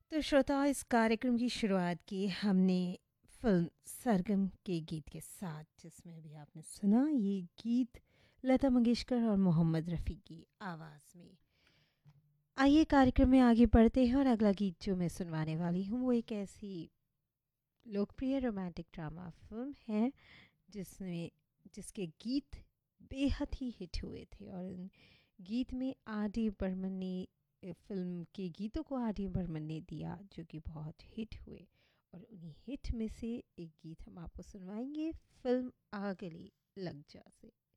तो श्रोता, इस कार्यक्रम की शुरुआत की हमने फिल्म सरगम के गीत के साथ, जिसमें अभी आपने सुना ये गीत लता मंगेशकर और मोहम्मद रफ़ी की आवाज़ में। आइए कार्यक्रम में आगे बढ़ते हैं और अगला गीत जो मैं सुनवाने वाली हूँ वो एक ऐसी लोकप्रिय रोमांटिक ड्रामा फिल्म है जिसमें जिसके गीत बेहद ही हिट हुए थे और इन गीत में आर डी बर्मन ने फिल्म के गीतों को आर डी बर्मन ने दिया जो कि बहुत हिट हुए। और उन्हीं हिट में से एक गीत हम आपको सुनवाएंगे फिल्म आ गली लग जा से।